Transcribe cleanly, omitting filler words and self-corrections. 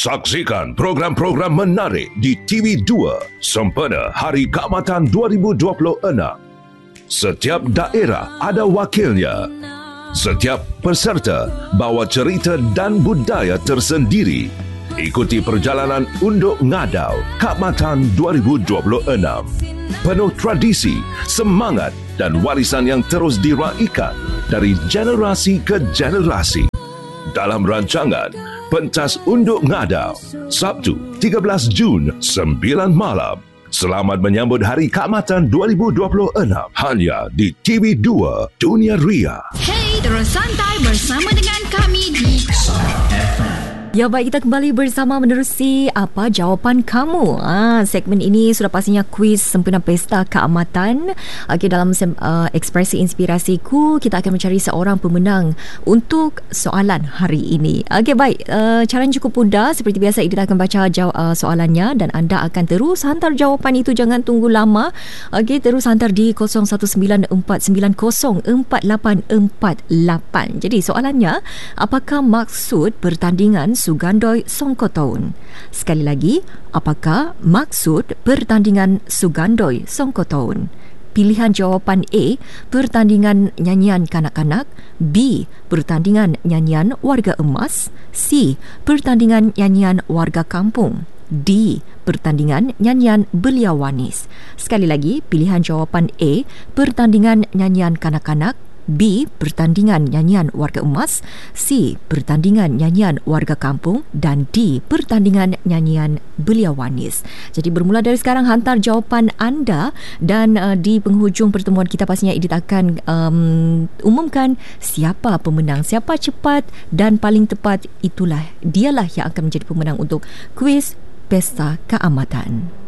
Saksikan program-program menarik di TV2 sempena Hari Keamatan 2026. Setiap daerah ada wakilnya. Setiap peserta bawa cerita dan budaya tersendiri. Ikuti perjalanan Unduk Ngadau Keamatan 2026. Penuh tradisi, semangat dan warisan yang terus diraikan dari generasi ke generasi. Dalam rancangan Pentas Unduk Ngadau, Sabtu 13 Jun 9 malam. Selamat menyambut Hari Keamatan 2026 hanya di TV2 Dunia Ria. Hey, terus santai bersama dengan kami di Ya, baik, kita kembali bersama menerusi apa jawapan kamu. Segmen ini sudah pastinya kuis sempena Pesta Keamatan. Okey, dalam ekspresi inspirasiku, kita akan mencari seorang pemenang untuk soalan hari ini. Okey, baik. Caranya cukup mudah. Seperti biasa, kita akan baca soalannya dan anda akan terus hantar jawapan itu. Jangan tunggu lama. Okey, terus hantar di 0194904848. Jadi, soalannya, apakah maksud pertandingan Sugandoi Songkotone? Sekali lagi, apakah maksud pertandingan Sugandoi Songkotone? Pilihan jawapan A, pertandingan nyanyian kanak-kanak. B, pertandingan nyanyian warga emas. C, pertandingan nyanyian warga kampung. D, pertandingan nyanyian belia wanis. Sekali lagi, pilihan jawapan A, pertandingan nyanyian kanak-kanak. B, pertandingan nyanyian warga emas. C, pertandingan nyanyian warga kampung. Dan D, pertandingan nyanyian belia wanis. Jadi bermula dari sekarang, hantar jawapan anda. Dan di penghujung pertemuan kita pastinya Edith akan umumkan siapa pemenang. Siapa cepat dan paling tepat, dialah yang akan menjadi pemenang untuk kuis Pesta Keamatan.